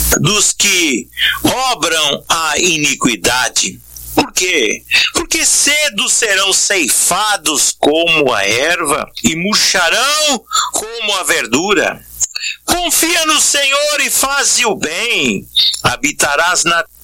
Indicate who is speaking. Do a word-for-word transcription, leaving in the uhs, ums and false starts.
Speaker 1: dos que obram a iniquidade. Por quê? Porque cedo serão ceifados como a erva e murcharão como a verdura. Confia no Senhor e faze o bem, habitarás na